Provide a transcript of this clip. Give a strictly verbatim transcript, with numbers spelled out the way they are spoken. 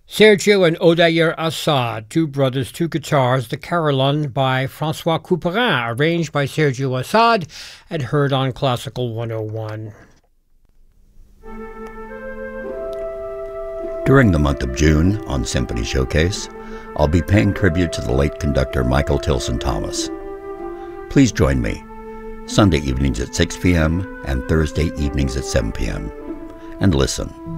Sergio and Odair Assad, Two Brothers, Two Guitars, The Carillon by Francois Couperin, arranged by Sergio Assad and heard on Classical one oh one. During the month of June on Symphony Showcase, I'll be paying tribute to the late conductor Michael Tilson Thomas. Please join me Sunday evenings at six p.m. and Thursday evenings at seven p.m. and listen.